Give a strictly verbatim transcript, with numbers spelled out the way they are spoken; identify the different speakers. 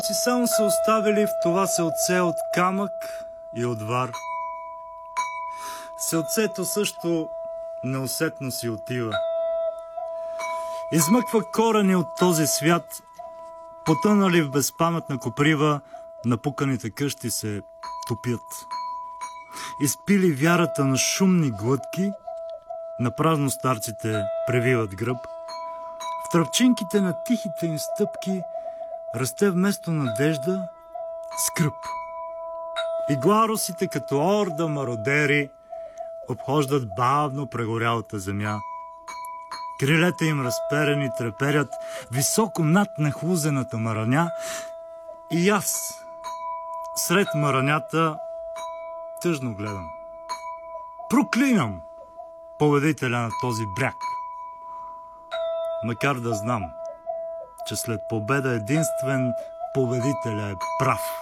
Speaker 1: си само се оставили в това селце от камък и от вар. Селцето също неусетно си отива. Измъква корени от този свят, потънали в безпаметна коприва, напуканите къщи се топят. Изпили вярата на шумни глътки, на празно старците превиват гръб. В тръпчинките на тихите им стъпки расте вместо надежда скръб. И гларусите като орда мародери обхождат бавно прегорялата земя. Крилете им разперени треперят високо над нахлузената мараня. И аз сред маранята тъжно гледам. Проклинам победителя на този бряг. Макар да знам, че след победа единствен победителя е прав.